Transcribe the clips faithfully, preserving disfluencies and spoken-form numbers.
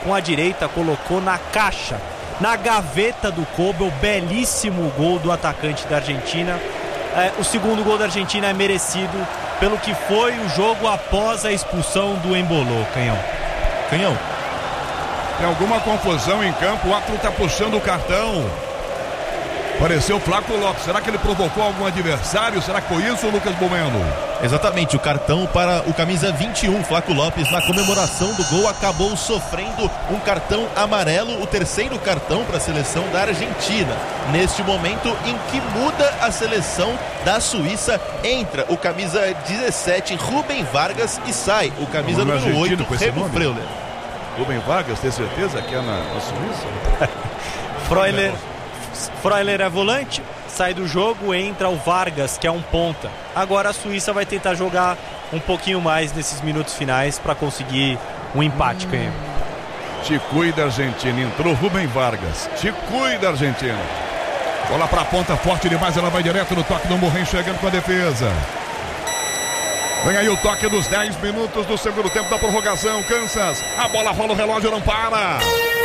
com a direita, colocou na caixa, na gaveta do Kobel. Belíssimo gol do atacante da Argentina. É, o segundo gol da Argentina é merecido pelo que foi o jogo após a expulsão do Embolou. Canhão. Canhão. Tem alguma confusão em campo, o árbitro está puxando o cartão. Pareceu o Flaco Lopes. Será que ele provocou algum adversário? Será que foi isso, Lucas Bueno? Exatamente, o cartão para o camisa vinte e um, Flaco Lopes, na comemoração do gol, acabou sofrendo um cartão amarelo, o terceiro cartão para a seleção da Argentina. Neste momento em que muda a seleção da Suíça, entra o camisa dezessete, Rubem Vargas, e sai o camisa número oito, Remo Freuler. Rubem Vargas, tem certeza que é na, na Suíça? Freuler, Freuler é volante, sai do jogo, entra o Vargas, que é um ponta. Agora a Suíça vai tentar jogar um pouquinho mais nesses minutos finais para conseguir um empate, hum. Canhão. Te cuida, Argentina. Entrou Rubem Vargas. Te cuida, Argentina. Bola pra ponta, forte demais, ela vai direto no toque do Morren, chegando com a defesa. Vem aí o toque dos dez minutos do segundo tempo da prorrogação. Kansas, a bola rola, o relógio não para.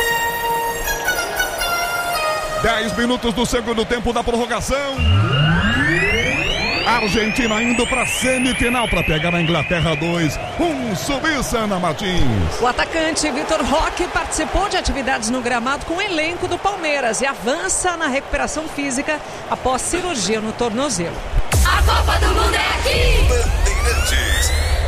dez minutos do segundo tempo da prorrogação. Argentina indo para semifinal para pegar a Inglaterra dois. Um Suíça, Ana Martins. O atacante Vitor Roque participou de atividades no gramado com o elenco do Palmeiras e avança na recuperação física após cirurgia no tornozelo. A Copa do Mundo é aqui! Bandeirantes.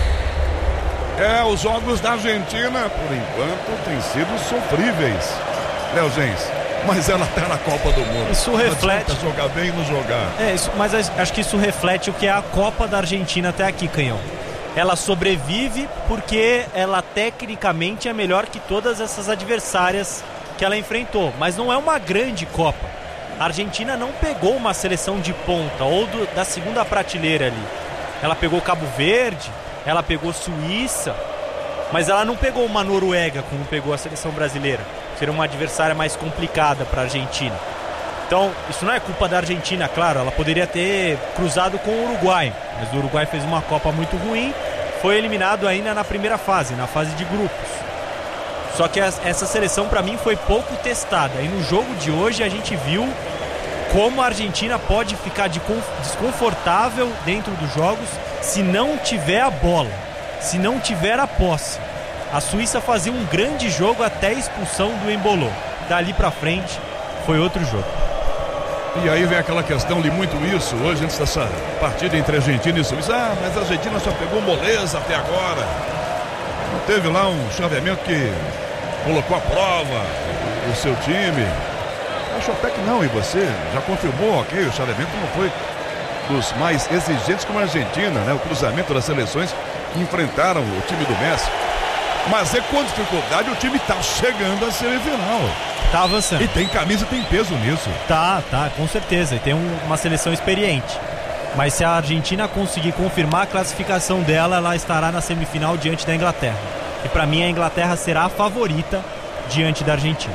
É, os jogos da Argentina, por enquanto, têm sido sofríveis. Léo Gens, mas ela tá na Copa do Mundo. Isso reflete. Não jogar bem e não jogar. É, isso, mas acho que isso reflete o que é a Copa da Argentina até aqui, Canhão. Ela sobrevive porque ela tecnicamente é melhor que todas essas adversárias que ela enfrentou. Mas não é uma grande Copa. A Argentina não pegou uma seleção de ponta ou do, da segunda prateleira ali. Ela pegou Cabo Verde, ela pegou Suíça, mas ela não pegou uma Noruega como pegou a seleção brasileira. Seria uma adversária mais complicada para a Argentina. Então, isso não é culpa da Argentina, claro. Ela poderia ter cruzado com o Uruguai, mas o Uruguai fez uma Copa muito ruim, foi eliminado ainda na primeira fase, na fase de grupos. Só que essa seleção para mim foi pouco testada. E no jogo de hoje a gente viu como a Argentina pode ficar desconfortável dentro dos jogos se não tiver a bola, se não tiver a posse. A Suíça fazia um grande jogo até a expulsão do Embolou. Dali pra frente foi outro jogo. E aí vem aquela questão, li muito isso hoje antes dessa partida entre Argentina e Suíça. Ah, mas a Argentina só pegou moleza até agora. Não teve lá um chaveamento que colocou à prova o seu time. Acho até que não, e você já confirmou, ok, o chaveamento não foi dos mais exigentes como a Argentina, né? O cruzamento das seleções que enfrentaram o time do Messi. Mas é com dificuldade o time tá chegando à semifinal. Tá avançando. E tem camisa, tem peso nisso. Tá, tá, com certeza. E tem um, uma seleção experiente. Mas se a Argentina conseguir confirmar a classificação dela, ela estará na semifinal diante da Inglaterra. E pra mim a Inglaterra será a favorita diante da Argentina.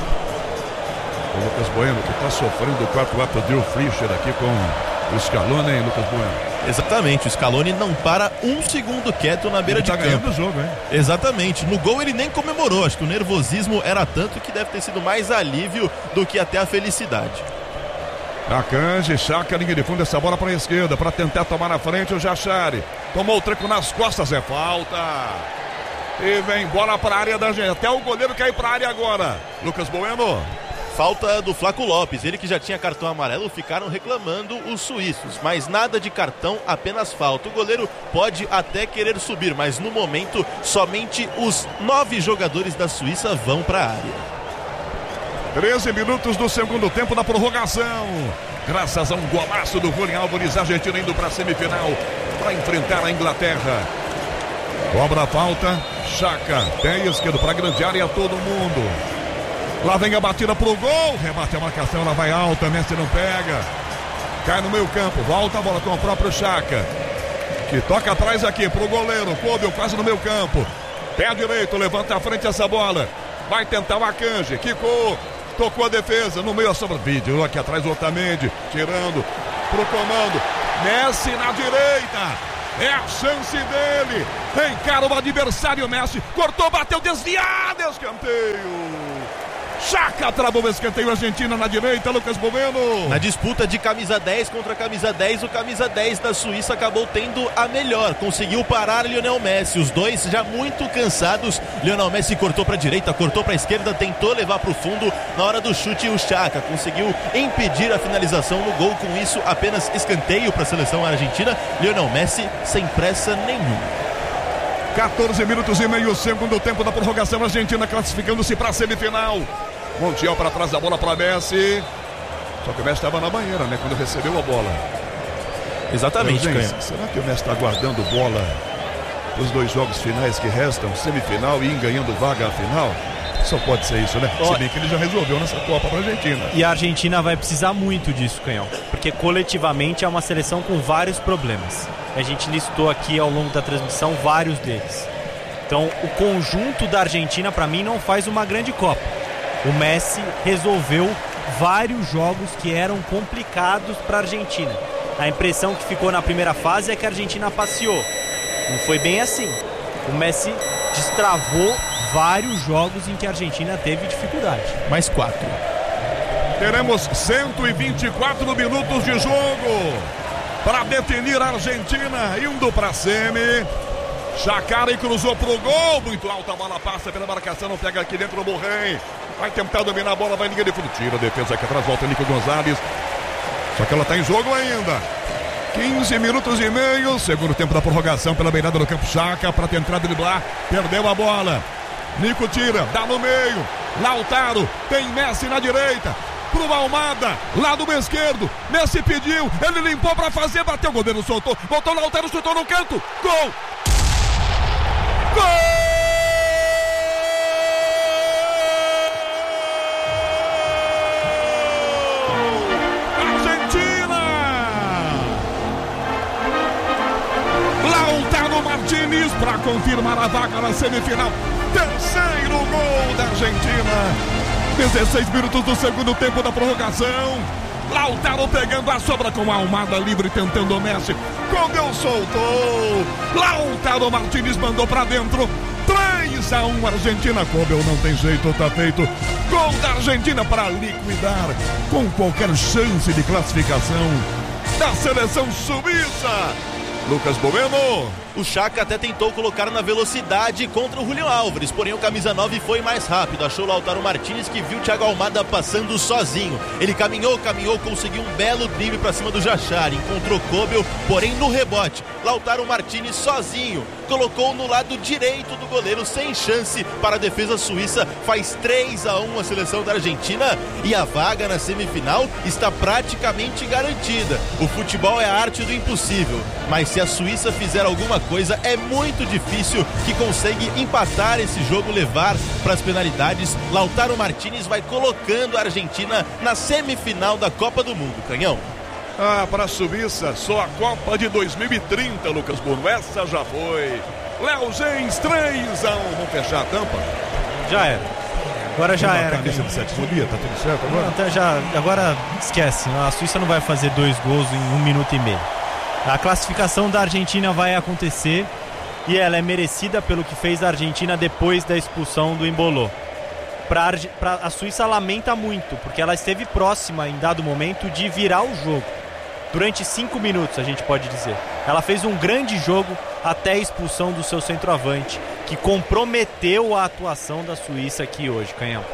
O Lucas Bueno que tá sofrendo o quarto ato de Fischer aqui com o Scaloni, hein, Lucas Bueno? Exatamente, o Scaloni não para um segundo quieto na beira ele de tá campo. ganhando o jogo, hein? Exatamente, no gol ele nem comemorou, acho que o nervosismo era tanto que deve ter sido mais alívio do que até a felicidade. Akanji, Chaka, linha de fundo, essa bola para a esquerda, para tentar tomar na frente o Jachari. Tomou o treco nas costas, é falta. E vem bola para a área da gente, até o goleiro quer ir para a área agora. Lucas Bueno. Falta do Flaco Lopes, ele que já tinha cartão amarelo, ficaram reclamando os suíços, mas nada de cartão, apenas falta. O goleiro pode até querer subir, mas no momento somente os nove jogadores da Suíça vão para a área. treze minutos do segundo tempo da prorrogação. Graças a um golaço do Julián Álvares, a Argentina indo para a semifinal para enfrentar a Inglaterra. Cobra a falta, Chaka, pé esquerdo para a grande área, todo mundo. Lá vem a batida pro gol, rebate a marcação, ela vai alta, Messi não pega. Cai no meio campo, volta a bola com o próprio Chaka, que toca atrás aqui pro goleiro, Kobel quase no meio campo. Pé direito, levanta à frente essa bola. Vai tentar o Akanji, quicou, tocou a defesa, no meio a sobra. Vídeo aqui atrás o Otamendi, tirando pro comando. Messi na direita, É a chance dele. Encara o adversário, Messi. Cortou, bateu, desviado. Escanteio. Chaka travou o escanteio, Argentina na direita, Lucas Bueno. Na disputa de camisa dez contra camisa dez, o camisa dez da Suíça acabou tendo a melhor. Conseguiu parar Lionel Messi. Os dois já muito cansados. Lionel Messi cortou para a direita, cortou para a esquerda, tentou levar para o fundo. Na hora do chute, o Chaka conseguiu impedir a finalização no gol. Com isso, apenas escanteio para a seleção argentina. Lionel Messi sem pressa nenhuma. quatorze minutos e meio, segundo tempo da prorrogação, a Argentina classificando-se para a semifinal. Montiel para trás da bola para Messi. Só que o Messi estava na banheira, né? Quando recebeu a bola. Exatamente, gente, será que o Messi está guardando bola para os dois jogos finais que restam, semifinal e ganhando vaga à final? Só pode ser isso, né? Oh. Se bem que ele já resolveu nessa Copa para a Argentina. E a Argentina vai precisar muito disso, Canhão. Porque coletivamente é uma seleção com vários problemas. A gente listou aqui ao longo da transmissão vários deles. Então, o conjunto da Argentina, para mim, não faz uma grande Copa. O Messi resolveu vários jogos que eram complicados para a Argentina. A impressão que ficou na primeira fase é que a Argentina passeou. Não foi bem assim. O Messi destravou vários jogos em que a Argentina teve dificuldade. Mais quatro. Teremos cento e vinte e quatro minutos de jogo para definir a Argentina, indo para a semi. Chakari cruzou pro gol, muito alta, a bola passa pela marcação, não pega aqui dentro o Borrém. Vai tentar dominar a bola, vai linha de fundo, tira a defesa aqui atrás, volta Nico Gonzalez. Só que ela tá em jogo ainda. quinze minutos e meio, segundo tempo da prorrogação pela beirada do campo. Chaka para tentar driblar, perdeu a bola. Nico tira, dá no meio. Lautaro, tem Messi na direita. Pro Almada, lado esquerdo. Messi pediu, ele limpou para fazer, bateu, o goleiro soltou. Voltou Lautaro, chutou no canto. Gol! Gol! Argentina! Lautaro Martínez para confirmar a vaga na semifinal. Terceiro gol da Argentina. dezesseis minutos do segundo tempo da prorrogação. Lautaro pegando a sobra com a Almada livre, tentando o Messi. Quando eu soltou, Lautaro Martínez mandou pra dentro. três a um Argentina. Cobel não tem jeito, tá feito. Gol da Argentina para liquidar com qualquer chance de classificação da seleção suíça. Lucas Bueno. O Chaka até tentou colocar na velocidade contra o Julián Álvares, porém o camisa nove foi mais rápido. Achou o Lautaro Martínez, que viu o Thiago Almada passando sozinho. Ele caminhou, caminhou, conseguiu um belo drible para cima do Jachari. Encontrou Cobel, porém no rebote. Lautaro Martínez sozinho colocou no lado direito do goleiro, sem chance para a defesa suíça. Faz três a um a seleção da Argentina e a vaga na semifinal está praticamente garantida. O futebol é a arte do impossível, mas se a Suíça fizer alguma coisa, é muito difícil que consiga empatar esse jogo, levar para as penalidades. Lautaro Martínez vai colocando a Argentina na semifinal da Copa do Mundo. Canhão. Ah, para a Suíça, só a Copa de dois mil e trinta, Lucas Bueno. Essa já foi. Léo Gens, três a um. Vamos fechar a tampa? Já era. Agora já era. Camisa de sétimo dia, tá tudo certo agora? Não, já, agora esquece. A Suíça não vai fazer dois gols em um minuto e meio. A classificação da Argentina vai acontecer e ela é merecida pelo que fez a Argentina depois da expulsão do Emboló. Pra, pra, a Suíça lamenta muito, porque ela esteve próxima em dado momento de virar o jogo. Durante cinco minutos, a gente pode dizer. Ela fez um grande jogo até a expulsão do seu centroavante, que comprometeu a atuação da Suíça aqui hoje, Canhão.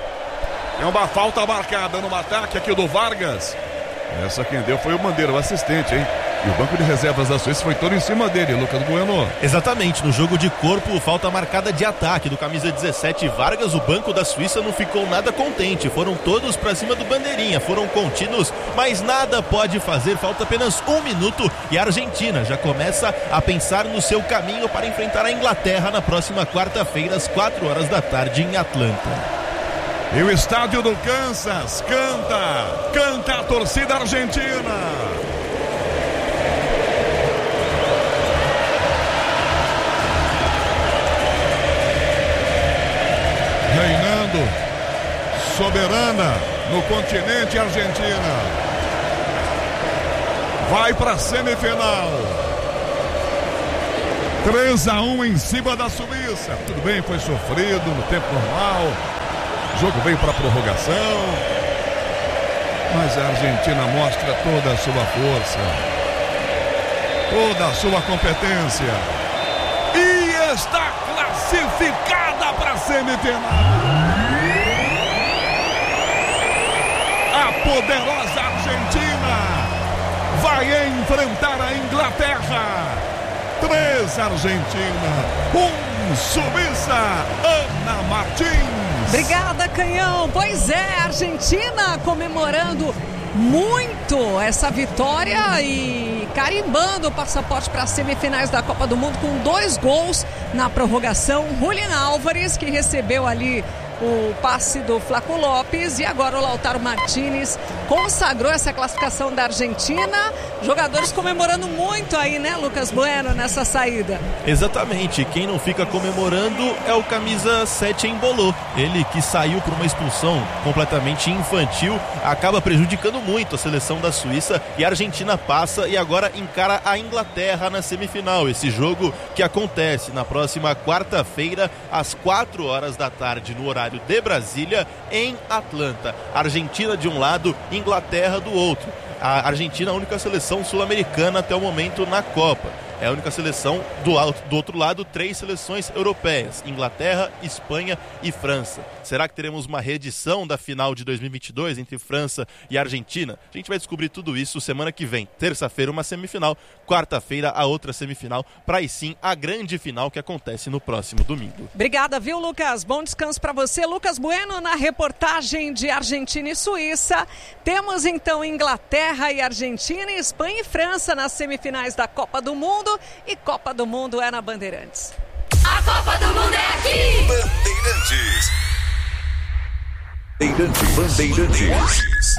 É uma falta marcada no ataque aqui do Vargas. Essa quem deu foi o Bandeira, o assistente, hein? E o banco de reservas da Suíça foi todo em cima dele, Lucas Bueno. Exatamente, no jogo de corpo, falta marcada de ataque do camisa dezessete Vargas. O banco da Suíça não ficou nada contente, foram todos pra cima do Bandeirinha, foram contínuos, mas nada pode fazer. Falta apenas um minuto e a Argentina já começa a pensar no seu caminho para enfrentar a Inglaterra na próxima quarta-feira, às quatro horas da tarde em Atlanta. E o estádio do Kansas canta, canta a torcida argentina. Reinando, soberana no continente Argentina. Vai para a semifinal. três a um em cima da Suíça. Tudo bem, foi sofrido no tempo normal. O jogo veio para prorrogação. Mas a Argentina mostra toda a sua força, toda a sua competência. E está classificada para a semifinal. A poderosa Argentina vai enfrentar a Inglaterra. Três Argentina, um Suíça. Ana Martins. Obrigada, Canhão. Pois é, a Argentina comemorando muito essa vitória e carimbando o passaporte para as semifinais da Copa do Mundo com dois gols na prorrogação. Julián Álvares, que recebeu ali o passe do Flaco Lopes, e agora o Lautaro Martínez consagrou essa classificação da Argentina. Jogadores comemorando muito aí, né, Lucas Bueno, nessa saída. Exatamente, quem não fica comemorando é o camisa sete Embolou. Ele que saiu por uma expulsão completamente infantil, acaba prejudicando muito a seleção da Suíça, e a Argentina passa e agora encara a Inglaterra na semifinal. Esse jogo que acontece na próxima quarta-feira às quatro horas da tarde no horário de Brasília, em Atlanta. Argentina de um lado, Inglaterra do outro. A Argentina é a única seleção sul-americana até o momento na Copa. É a única seleção do, do outro lado, três seleções europeias: Inglaterra, Espanha e França. Será que teremos uma reedição da final de dois mil e vinte e dois entre França e Argentina? A gente vai descobrir tudo isso semana que vem. Terça-feira uma semifinal, quarta-feira a outra semifinal, para aí sim a grande final que acontece no próximo domingo. Obrigada, viu, Lucas? Bom descanso para você. Lucas Bueno na reportagem de Argentina e Suíça. Temos então Inglaterra e Argentina, Espanha e França nas semifinais da Copa do Mundo. E Copa do Mundo é na Bandeirantes. A Copa do Mundo é aqui! Bandeirantes. Bandeirantes. Bandeirantes.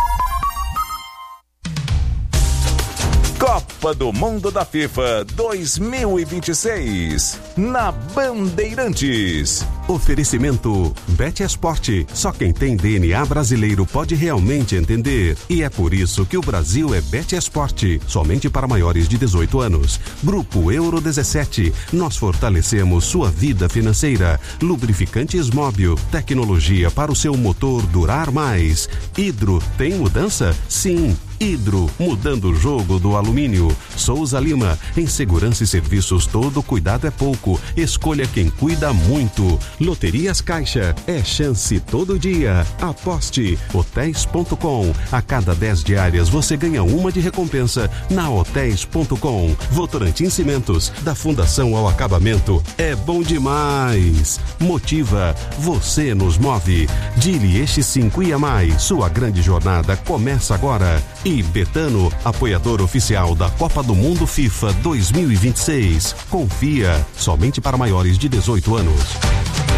Copa do Mundo da FIFA dois mil e vinte e seis na Bandeirantes. Oferecimento Bet Esporte. Só quem tem D N A brasileiro pode realmente entender. E é por isso que o Brasil é Bet Esporte. Somente para maiores de dezoito anos. Grupo Euro dezessete. Nós fortalecemos sua vida financeira. Lubrificantes Móbil. Tecnologia para o seu motor durar mais. Hidro, tem mudança? Sim. Hidro, mudando o jogo do alumínio. Souza Lima, em segurança e serviços todo cuidado é pouco. Escolha quem cuida muito. Loterias Caixa, é chance todo dia. Aposte. Hotéis ponto com. A cada dez diárias você ganha uma de recompensa na Hotéis ponto com. Votorantim Cimentos, da Fundação ao Acabamento. É bom demais. Motiva, você nos move. Dili Eixi cinco I A Mais, sua grande jornada começa agora. E Betano, apoiador oficial da Copa do Mundo FIFA dois mil e vinte e seis. Confia, somente para maiores de dezoito anos.